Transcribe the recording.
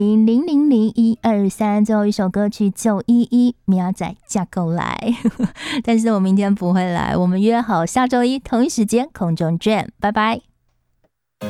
0000123，最后一首歌曲911，明仔架构来。但是我明天不会来，我们约好下周一同一时间空中见，拜拜。